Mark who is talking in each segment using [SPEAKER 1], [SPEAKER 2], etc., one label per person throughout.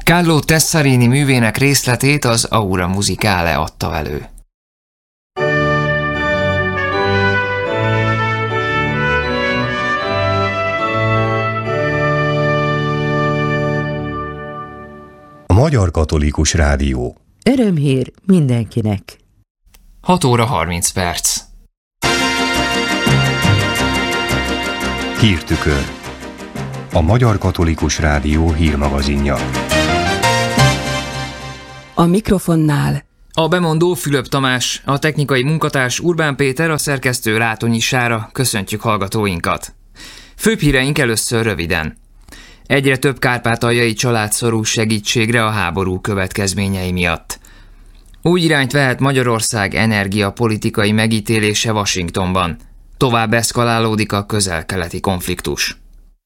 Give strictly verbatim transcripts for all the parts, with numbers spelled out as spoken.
[SPEAKER 1] Carlo Tessarini művének részletét az Aura Musicale adta elő.
[SPEAKER 2] A Magyar Katolikus Rádió.
[SPEAKER 3] Örömhír mindenkinek.
[SPEAKER 1] hat óra harminc perc.
[SPEAKER 2] Hírtükör. A Magyar Katolikus Rádió hírmagazinja.
[SPEAKER 3] A mikrofonnál
[SPEAKER 1] A bemondó Fülöp Tamás, a technikai munkatárs Urbán Péter, a szerkesztő Rátonyi Sára. Köszöntjük hallgatóinkat. Főbb híreink először röviden. Egyre több kárpátaljai család szorul segítségre a háború következményei miatt. Új irányt vehet Magyarország energiapolitikai megítélése Washingtonban. Tovább eszkalálódik a közel-keleti konfliktus.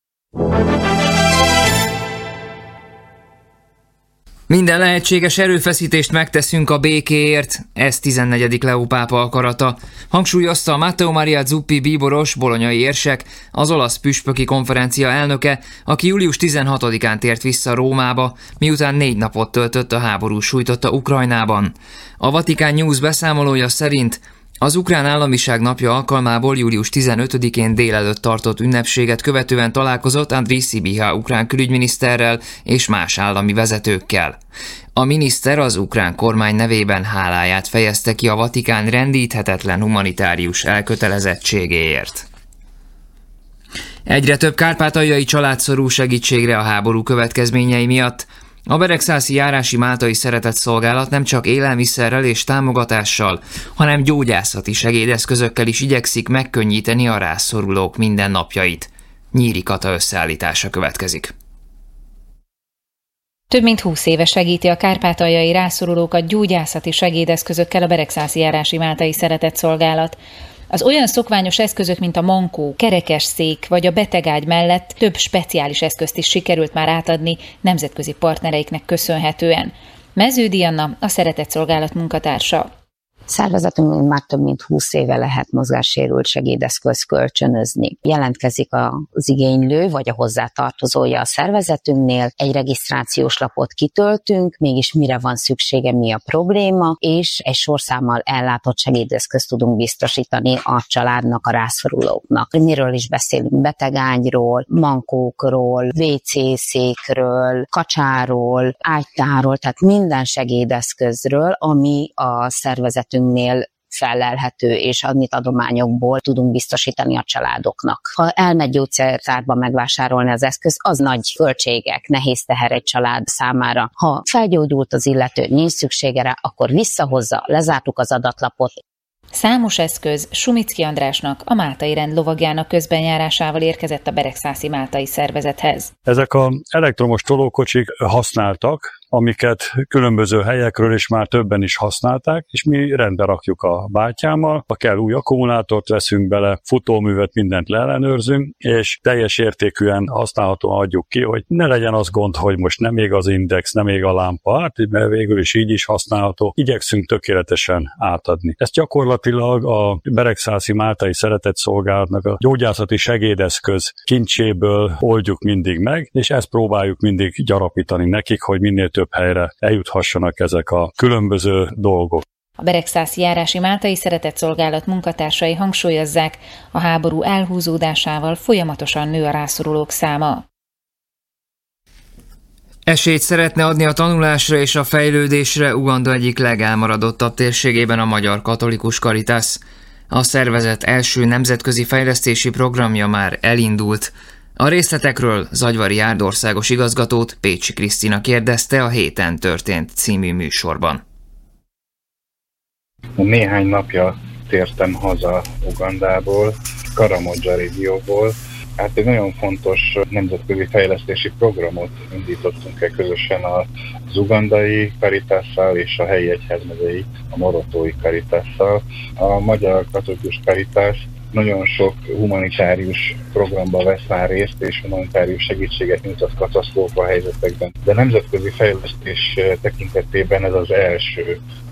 [SPEAKER 1] Minden lehetséges erőfeszítést megteszünk a békéért, ez tizennegyedik Leó pápa akarata, hangsúlyozta Matteo Maria Zuppi bíboros, bolonyai érsek, az olasz püspöki konferencia elnöke, aki július tizenhatodikán tért vissza Rómába, miután négy napot töltött a háború sújtotta Ukrajnában. A Vatikán News beszámolója szerint az ukrán államiság napja alkalmából július tizenötödikén délelőtt tartott ünnepséget követően találkozott Andriy Sybiha ukrán külügyminiszterrel és más állami vezetőkkel. A miniszter az ukrán kormány nevében háláját fejezte ki a Vatikán rendíthetetlen humanitárius elkötelezettségéért. Egyre több kárpátaljai család szorul segítségre a háború következményei miatt. A Beregszászi Járási Máltai Szeretetszolgálat nem csak élelmiszerrel és támogatással, hanem gyógyászati segédeszközökkel is igyekszik megkönnyíteni a rászorulók mindennapjait. Nyíri Kata összeállítása következik.
[SPEAKER 4] Több mint húsz éve segíti a kárpátaljai rászorulókat gyógyászati segédeszközökkel a Beregszászi Járási Máltai Szeretetszolgálat. Az olyan szokványos eszközök, mint a mankó, kerekesszék vagy a betegágy mellett több speciális eszközt is sikerült már átadni nemzetközi partnereiknek köszönhetően. Meződi Anna, a Szeretetszolgálat munkatársa.
[SPEAKER 5] Szervezetünk már több mint húsz éve lehet mozgássérült segédeszköz kölcsönözni. Jelentkezik az igénylő vagy a hozzátartozója a szervezetünknél, egy regisztrációs lapot kitöltünk, mégis mire van szüksége, mi a probléma, és egy sorszámmal ellátott segédeszközt tudunk biztosítani a családnak, a rászorulóknak. Miről is beszélünk? Betegágyról, mankókról, vé cé székről, kacsáról, ágytáról, tehát minden segédeszközről, ami a szervezetünk fellelhető, és amit adományokból tudunk biztosítani a családoknak. Ha elmegy gyógyszertárba megvásárolni az eszköz, az nagy költségek, nehéz teher egy család számára. Ha felgyógyult az illető, nincs szüksége rá, akkor visszahozza, lezártuk az adatlapot.
[SPEAKER 4] Számos eszköz Sumicki Andrásnak, a Máltai Rend lovagjának közbenjárásával érkezett a Beregszászi Máltai Szervezethez.
[SPEAKER 6] Ezek az elektromos tolókocsik használtak, amiket különböző helyekről is már többen is használták, és mi rendbe rakjuk a bátyámmal, ha kell új akkumulátort veszünk bele, futóművet, mindent leellenőrzünk, és teljes értékűen használhatóan adjuk ki, hogy ne legyen az gond, hogy most nem ég az index, nem ég a lámpa, hát mert végül is így is használható, igyekszünk tökéletesen átadni. Ezt gyakorlatilag a Beregszászi Máltai Szeretetszolgálatnak a gyógyászati segédeszköz kincséből oldjuk mindig meg, és ezt próbáljuk mindig gyarapítani nekik, hogy minél több helyre eljuthassanak ezek a különböző dolgok.
[SPEAKER 4] A Beregszászi Járási Máltai Szeretetszolgálat munkatársai hangsúlyozzák, a háború elhúzódásával folyamatosan nő a rászorulók száma.
[SPEAKER 1] Esélyt szeretne adni a tanulásra és a fejlődésre Uganda egyik legelmaradottabb térségében a Magyar Katolikus Caritas. A szervezet első nemzetközi fejlesztési programja már elindult. A részletekről Zagyvari Árd országos igazgatót, Pécsi Krisztina kérdezte a Héten történt című műsorban.
[SPEAKER 7] Néhány napja tértem haza Ugandából, Karamodzsa régióból. Hát egy nagyon fontos nemzetközi fejlesztési programot indítottunk el közösen az ugandai Caritasszal és a helyi egyházmegyei, a morotói Caritasszal. A Magyar Katolikus Caritas nagyon sok humanitárius programban vesz már részt, és humanitárius segítséget nyújtott katasztrófa helyzetekben. De nemzetközi fejlesztés tekintetében ez az első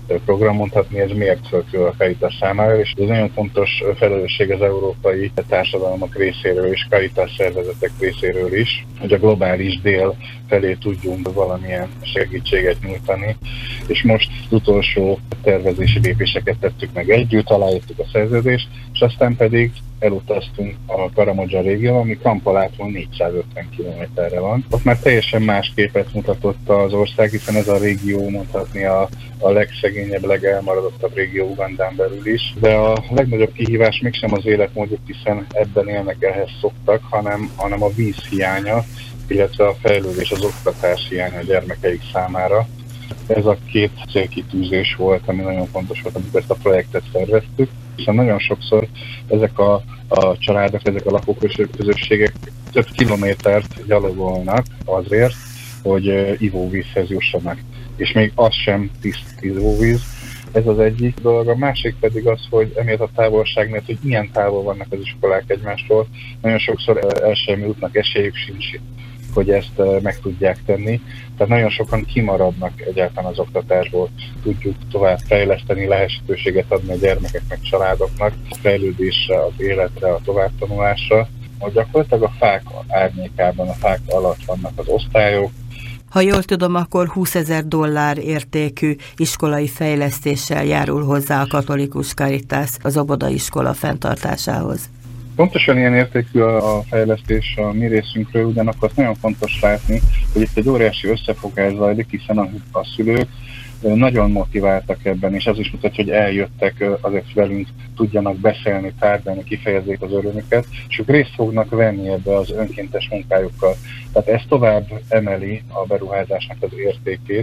[SPEAKER 7] program, mondhatni, ez mérföldkő a Caritas számára, és ez nagyon fontos felelősség az európai társadalmak részéről és Caritas szervezetek részéről is, hogy a globális dél felé tudjunk valamilyen segítséget nyújtani, és most az utolsó tervezési lépéseket tettük meg együtt, aláírtuk a szerződést, és aztán pedig elutaztunk a Karamodzsa régió, ami Kampalától négyszázötven kilométerre van. Ott már teljesen más képet mutatott az ország, hiszen ez a régió mondhatni a, a legszegényebb, legelmaradottabb régió Ugandán belül is. De a legnagyobb kihívás mégsem az életmódjuk, hiszen ebben élnek, ehhez szoktak, hanem, hanem a víz hiánya, illetve a fejlődés, az oktatás hiánya a gyermekeik számára. Ez a két célkitűzés volt, ami nagyon fontos volt, amikor ezt a projektet szerveztük, hiszen nagyon sokszor ezek a, a családok, ezek a lakóközösségek több kilométert gyalogolnak azért, hogy ivóvízhez jussanak. És még az sem tiszt ivóvíz. Ez az egyik dolog. A másik pedig az, hogy emiatt a távolság miatt, hogy milyen távol vannak az iskolák egymástól, nagyon sokszor el sem jutnak, esélyük sincs, hogy ezt meg tudják tenni. Tehát nagyon sokan kimaradnak egyáltalán az oktatásból. Tudjuk tovább fejleszteni, lehetőséget adni a gyermekeknek, családoknak, a fejlődésre, az életre, a továbbtanulásra. Hogy gyakorlatilag a fák árnyékában, a fák alatt vannak az osztályok.
[SPEAKER 8] Ha jól tudom, akkor húszezer dollár értékű iskolai fejlesztéssel járul hozzá a katolikus Caritas az óvodaiskola fenntartásához.
[SPEAKER 7] Pontosan ilyen értékű a fejlesztés a mi részünkről, ugyanakkor nagyon fontos látni, hogy itt egy óriási összefogás zajlik, hiszen a, a szülők nagyon motiváltak ebben, és az is mutatja, hogy eljöttek azért velünk, tudjanak beszélni, tárgyalni, kifejezzék az örömüket, és ők részt fognak venni ebbe az önkéntes munkájukkal. Tehát ez tovább emeli a beruházásnak az értékét.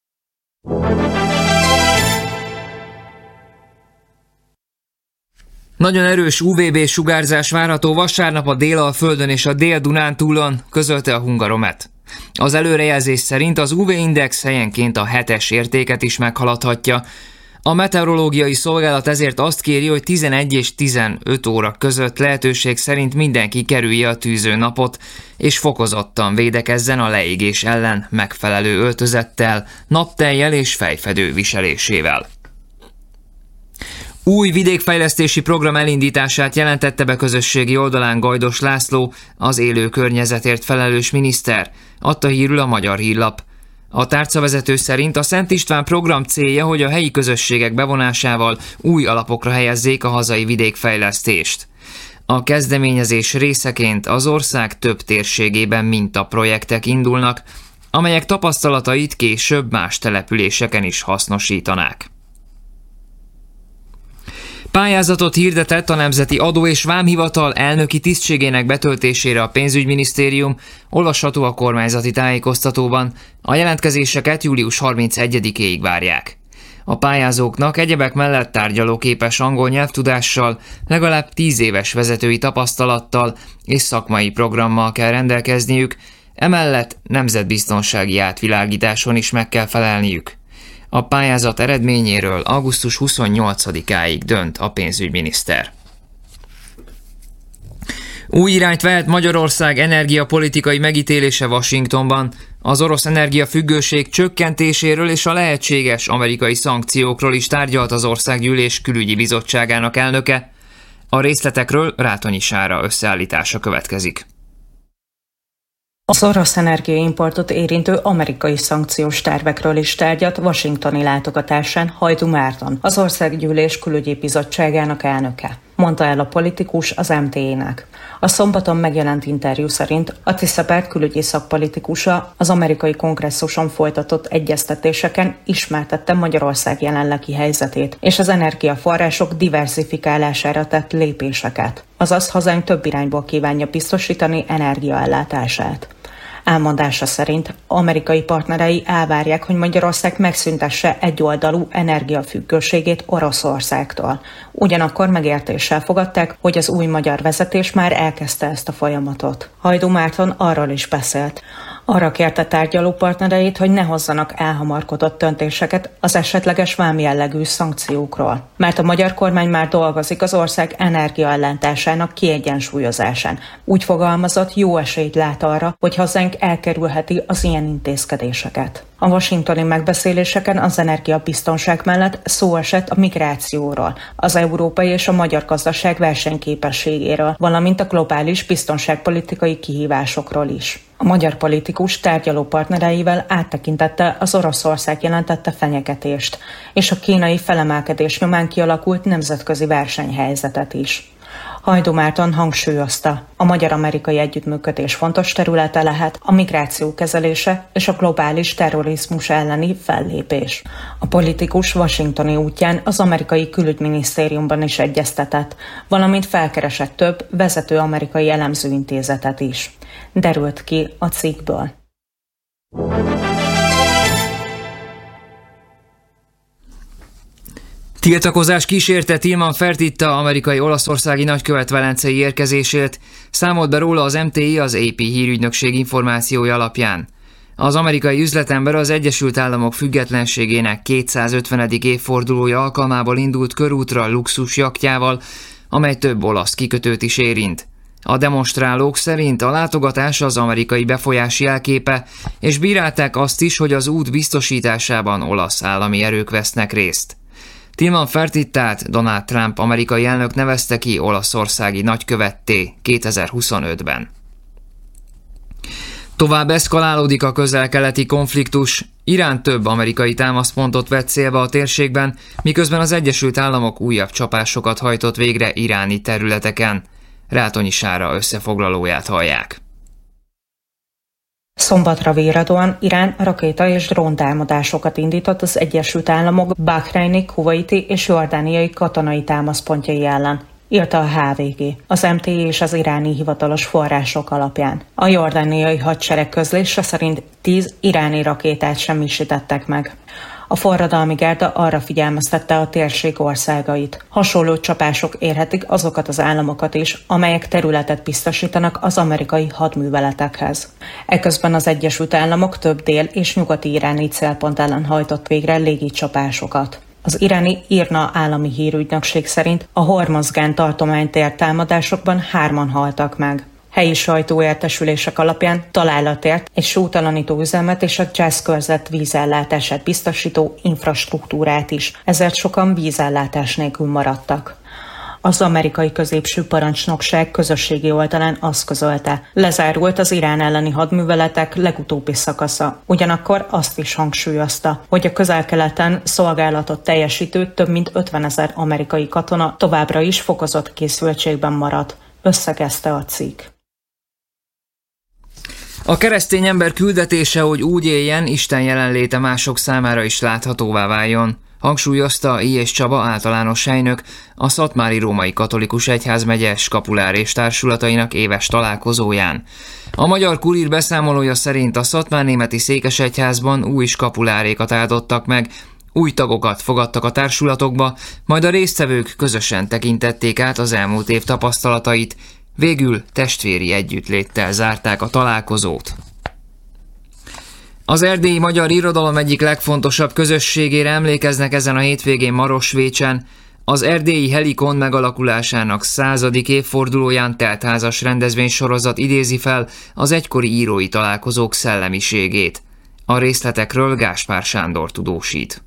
[SPEAKER 1] Nagyon erős u vé bé sugárzás várható vasárnap a Délalföldön és a Dél-Dunántúlon, közölte a Hungaromet. Az előrejelzés szerint az u vé-index helyenként a hetes értéket is meghaladhatja. A meteorológiai szolgálat ezért azt kéri, hogy tizenegy és tizenöt óra között lehetőség szerint mindenki kerülje a tűző napot, és fokozottan védekezzen a leégés ellen megfelelő öltözettel, naptellyel és fejfedő viselésével. Új vidékfejlesztési program elindítását jelentette be közösségi oldalán Gajdos László, az élő környezetért felelős miniszter, adta hírül a Magyar Hírlap. A tárcavezető szerint a Szent István program célja, hogy a helyi közösségek bevonásával új alapokra helyezzék a hazai vidékfejlesztést. A kezdeményezés részeként az ország több térségében mintaprojektek indulnak, amelyek tapasztalatait később más településeken is hasznosítanák. Pályázatot hirdetett a Nemzeti Adó- és Vámhivatal elnöki tisztségének betöltésére a Pénzügyminisztérium, olvasható a kormányzati tájékoztatóban. A jelentkezéseket július harmincegyedikéig várják. A pályázóknak egyebek mellett tárgyalóképes angol nyelvtudással, legalább tíz éves vezetői tapasztalattal és szakmai programmal kell rendelkezniük, emellett nemzetbiztonsági átvilágításon is meg kell felelniük. A pályázat eredményéről augusztus huszonnyolcadikáig dönt a pénzügyminiszter. Új irányt vehet Magyarország energiapolitikai megítélése Washingtonban. Az orosz energiafüggőség csökkentéséről és a lehetséges amerikai szankciókról is tárgyalt az Országgyűlés külügyi bizottságának elnöke. A részletekről Rátonyi Sára összeállítása következik.
[SPEAKER 9] Az orosz energiaimportot érintő amerikai szankciós tervekről is tárgyalt washingtoni látogatásán Hajdu Márton, az Országgyűlés külügyi bizottságának elnöke, mondta el a politikus az em té é-nek. A szombaton megjelent interjú szerint a Tiszapert külügyi szakpolitikusa az amerikai kongresszuson folytatott egyeztetéseken ismertette Magyarország jelenlegi helyzetét és az energiaforrások diverzifikálására tett lépéseket, azaz hazánk több irányból kívánja biztosítani energiaellátását. Elmondása szerint amerikai partnerei elvárják, hogy Magyarország megszüntesse egyoldalú energiafüggőségét Oroszországtól. Ugyanakkor megértéssel fogadták, hogy az új magyar vezetés már elkezdte ezt a folyamatot. Hajdu Márton arról is beszélt. Arra kérte tárgyaló partnereit, hogy ne hozzanak elhamarkodott döntéseket az esetleges vámjellegű szankciókról, mert a magyar kormány már dolgozik az ország energiaellátásának kiegyensúlyozásán. Úgy fogalmazott, jó esélyt lát arra, hogy hazánk elkerülheti az ilyen intézkedéseket. A washingtoni megbeszéléseken az energiabiztonság mellett szó esett a migrációról, az európai és a magyar gazdaság versenyképességéről, valamint a globális biztonságpolitikai kihívásokról is. A magyar politikus tárgyaló partnereivel áttekintette az Oroszország jelentette fenyegetést, és a kínai felemelkedés nyomán kialakult nemzetközi versenyhelyzetet is. Hajdú Márton hangsúlyozta, a magyar-amerikai együttműködés fontos területe lehet a migráció kezelése és a globális terrorizmus elleni fellépés. A politikus washingtoni útján az amerikai külügyminisztériumban is egyeztetett, valamint felkeresett több vezető amerikai elemzőintézetet is. Derült ki a cikkből.
[SPEAKER 1] Tiltakozás kísérte Tilman Fertitta amerikai olaszországi nagykövet velencei érkezését, számolt be róla az em té i az á pé hírügynökség információja alapján. Az amerikai üzletember az Egyesült Államok függetlenségének kétszázötvenedik évfordulója alkalmából indult körútra luxus jachtjával, amely több olasz kikötőt is érint. A demonstrálók szerint a látogatás az amerikai befolyás jelképe, és bírálták azt is, hogy az út biztosításában olasz állami erők vesznek részt. Tilman Fertittát Donald Trump amerikai elnök nevezte ki olaszországi nagykövetté kétezer-huszonötben. Tovább eszkalálódik a közel-keleti konfliktus, Irán több amerikai támaszpontot vett célba a térségben, miközben az Egyesült Államok újabb csapásokat hajtott végre iráni területeken. Rátonyi Sára összefoglalóját hallják.
[SPEAKER 9] Szombatra véradóan Irán rakéta és dróntámadásokat indított az Egyesült Államok bahreini, kuvaiti és jordániai katonai támaszpontjai ellen, írta a há vé gé, az em té i és az iráni hivatalos források alapján. A jordániai hadsereg közlése szerint tíz iráni rakétát semmisítettek meg. A forradalmi gárda arra figyelmeztette a térség országait. Hasonló csapások érhetik azokat az államokat is, amelyek területet biztosítanak az amerikai hadműveletekhez. Eközben az Egyesült Államok több dél- és nyugati iráni célpont ellen hajtott végre légicsapásokat. Az iráni IRNA állami hírügynökség szerint a Hormozgán tartományt ért támadásokban hárman haltak meg. Helyi sajtóértesülések alapján találatért egy sótalanító üzemet és a jazzkörzet vízellátását biztosító infrastruktúrát is, ezért sokan vízellátás nélkül maradtak. Az amerikai középső parancsnokság közösségi oldalán azt közölte, lezárult az Irán elleni hadműveletek legutóbbi szakasza. Ugyanakkor azt is hangsúlyozta, hogy a közel-keleten szolgálatot teljesítő több mint ötvenezer amerikai katona továbbra is fokozott készültségben marad, összegezte a cikk.
[SPEAKER 1] A keresztény ember küldetése, hogy úgy éljen, Isten jelenléte mások számára is láthatóvá váljon, hangsúlyozta I. és Csaba általános helynök a Szatmári Római Katolikus Egyházmegye skapulár és társulatainak éves találkozóján. A Magyar Kurír beszámolója szerint a szatmárnémeti székesegyházban új skapulárékat áldottak meg, új tagokat fogadtak a társulatokba, majd a résztvevők közösen tekintették át az elmúlt év tapasztalatait, végül testvéri együttléttel zárták a találkozót. Az erdélyi magyar irodalom egyik legfontosabb közösségére emlékeznek ezen a hétvégén Marosvécsen, az erdélyi Helikon megalakulásának századik évfordulóján teltházas rendezvénysorozat idézi fel az egykori írói találkozók szellemiségét. A részletekről Gáspár Sándor tudósít.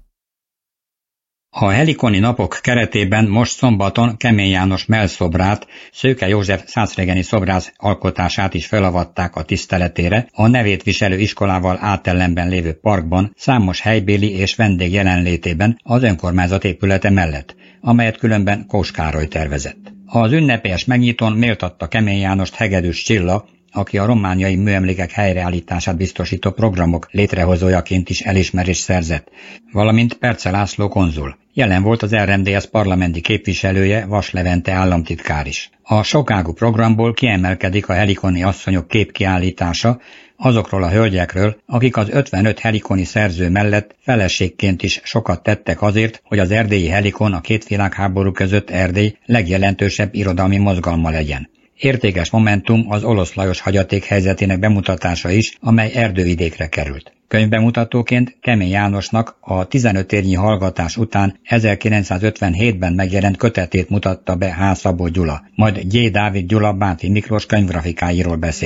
[SPEAKER 10] A helikoni napok keretében most szombaton Kemény János mellszobrát, Szőke József szászregeni szobrász alkotását is felavatták a tiszteletére, a nevét viselő iskolával átellenben lévő parkban, számos helybéli és vendég jelenlétében az önkormányzat épülete mellett, amelyet különben Kós Károly tervezett. Az ünnepélyes megnyitón méltatta Kemény Jánost Hegedűs Csilla, aki a romániai műemlékek helyreállítását biztosító programok létrehozójaként is elismerést szerzett, valamint Perce László konzul. Jelen volt az er em dé es parlamenti képviselője, Vas Levente államtitkár is. A sokágú programból kiemelkedik a helikoni asszonyok képkiállítása, azokról a hölgyekről, akik az ötvenöt helikoni szerző mellett feleségként is sokat tettek azért, hogy az erdélyi helikon a két világháború között Erdély legjelentősebb irodalmi mozgalma legyen. Értékes momentum az Olosz Lajos hagyaték helyzetének bemutatása is, amely erdővidékre került. Könyvbemutatóként Kemény Jánosnak a tizenöt évnyi hallgatás után ezerkilencszázötvenhétben megjelent kötetét mutatta be H. Szabó Gyula, majd G. Dávid Gyula Bánti Miklós könyvgrafikáiról beszélt.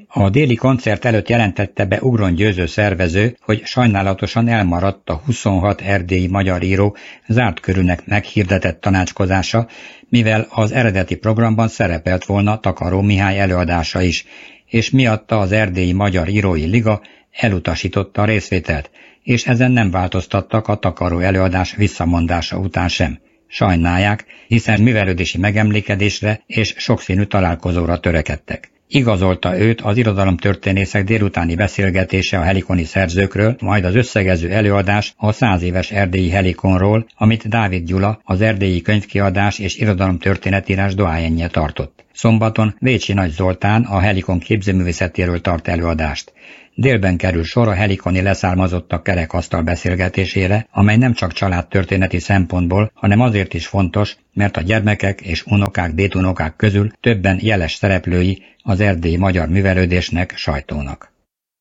[SPEAKER 10] A déli koncert előtt jelentette be Ugron Győző szervező, hogy sajnálatosan elmaradt a huszonhat erdélyi magyar író zárt körülnek meghirdetett tanácskozása, mivel az eredeti programban szerepelt volna Takaró Mihály előadása is, és miatta az Erdélyi Magyar Írói Liga elutasította a részvételt, és ezen nem változtattak a Takaró előadás visszamondása után sem. Sajnálják, hiszen művelődési megemlékedésre és sokszínű találkozóra törekedtek. Igazolta őt az irodalomtörténészek délutáni beszélgetése a helikoni szerzőkről, majd az összegező előadás a száz éves erdélyi helikonról, amit Dávid Gyula, az erdélyi könyvkiadás és irodalomtörténetírás doájenje tartott. Szombaton Vécsi Nagy Zoltán a helikon képzőművészetéről tart előadást. Délben kerül sor a helikoni leszármazottak kerekasztal beszélgetésére, amely nem csak családtörténeti szempontból, hanem azért is fontos, mert a gyermekek és unokák, dédunokák közül többen jeles szereplői az erdélyi magyar művelődésnek, sajtónak.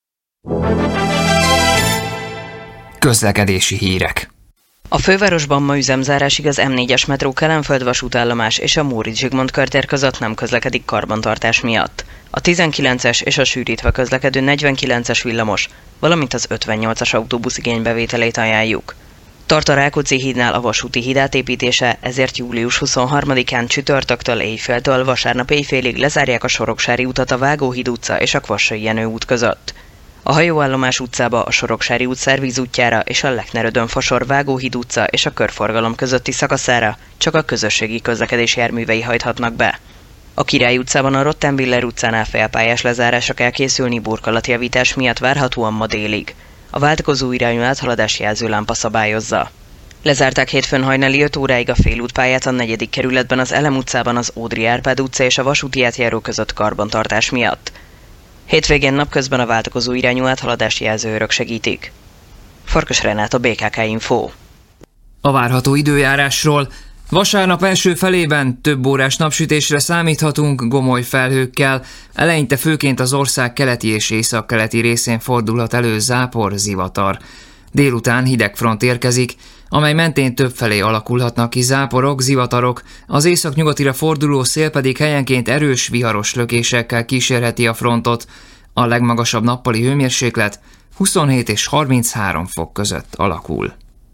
[SPEAKER 1] Közlekedési hírek.
[SPEAKER 11] A fővárosban ma üzemzárásig az em négyes metró Kelenföld vasútállomás és a Móricz Zsigmond körtér között nem közlekedik karbantartás miatt. A tizenkilences és a sűrítve közlekedő negyvenkilences villamos, valamint az ötvennyolcas autóbusz igénybevételét ajánljuk. Tart a Rákóczi hídnál a vasúti híd átépítése, ezért július huszonharmadikán csütörtöktől éjféltől vasárnap éjfélig lezárják a Soroksári utat a Vágóhíd utca és a Kvassai Jenő út között. A Hajóállomás utcába, a Soroksári út szervízútjára és a Lechner-Ödön-Fasor Vágóhíd utca és a körforgalom közötti szakaszára csak a közösségi közlekedés járművei hajthatnak be. A Király utcában a Rottenbiller utcánál félpályás lezárásra kell készülni burkolatjavítás miatt várhatóan ma délig. A váltakozó irányú áthaladás jelzőlámpa szabályozza. Lezárták hétfőn hajnali öt óráig a félútpályát a negyedik kerületben az Elem utcában az Ódri Árpád utca és a vasúti átjáró között karbantartás miatt. Hétvégén napközben a váltakozó irányú áthaladási jelzőőrök segítik. Farkas Renát, bé ká ká Info.
[SPEAKER 1] A várható időjárásról. Vasárnap első felében több órás napsütésre számíthatunk gomoly felhőkkel, eleinte főként az ország keleti és északkeleti részén fordulhat elő zápor, zivatar. Délután hideg front érkezik, amely mentén többfelé alakulhatnak ki záporok, zivatarok, az északnyugatira forduló szél pedig helyenként erős, viharos lökésekkel kísérheti a frontot. A legmagasabb nappali hőmérséklet huszonhét és harminchárom fok között alakul.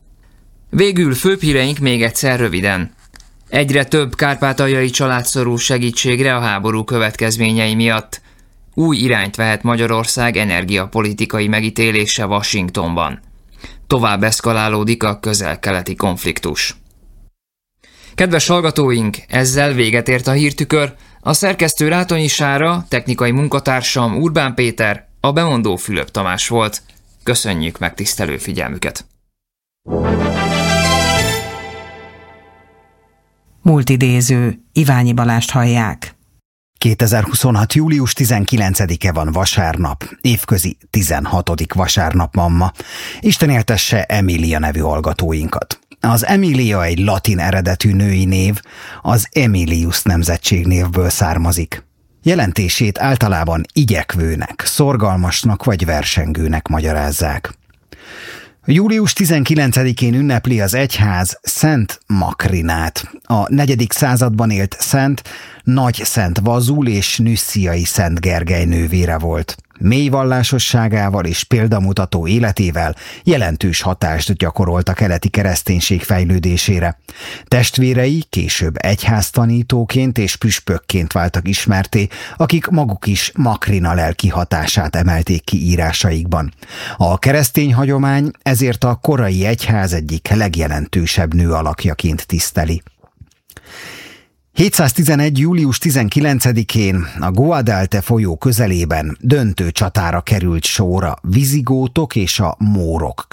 [SPEAKER 1] Végül főbb híreink még egyszer röviden. Egyre több kárpátaljai család szorul segítségre a háború következményei miatt. Új irányt vehet Magyarország energiapolitikai megítélése Washingtonban. Tovább eszkalálódik a közel-keleti konfliktus. Kedves hallgatóink, ezzel véget ért a hírtükör. A szerkesztő Rátonyi Sára, technikai munkatársam Urbán Péter, a bemondó Fülöp Tamás volt. Köszönjük megtisztelő figyelmüket!
[SPEAKER 3] Múltidéző, Iványi Balást hallják.
[SPEAKER 12] kétezer-huszonhat. július tizenkilencedike van vasárnap, évközi tizenhatodik vasárnap van ma. Isten éltesse Emília nevű hallgatóinkat. Az Emília egy latin eredetű női név, az Emilius nemzetségnévből származik. Jelentését általában igyekvőnek, szorgalmasnak vagy versengőnek magyarázzák. július tizenkilencedikén ünnepli az egyház Szent Makrinát. A negyedik században élt szent, Nagy Szent Vazul és Nüssziai Szent Gergely nővére volt. Mély vallásosságával és példamutató életével jelentős hatást gyakorolt a keleti kereszténység fejlődésére. Testvérei később egyháztanítóként és püspökként váltak ismerté, akik maguk is Makrina lelki hatását emelték ki írásaikban. A keresztény hagyomány ezért a korai egyház egyik legjelentősebb nő alakjaként tiszteli. hétszáztizenegy. július tizenkilencedikén a Guadalete folyó közelében döntő csatára került sor a vizigótok és a mórok